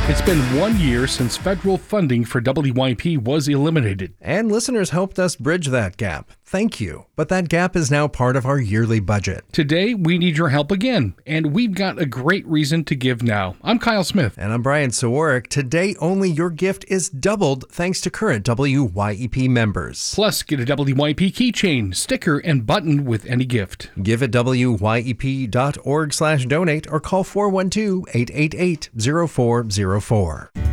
It's been 1 year since federal funding for WYP was eliminated. And listeners helped us bridge that gap. Thank you. But that gap is now part of our yearly budget. Today, we need your help again, and we've got a great reason to give now. I'm Kyle Smith. And I'm Brian Sawarik. Today, only your gift is doubled thanks to current WYEP members. Plus, get a WYP keychain, sticker, and button with any gift. Give at wyep.org/donate or call 412-888-0404.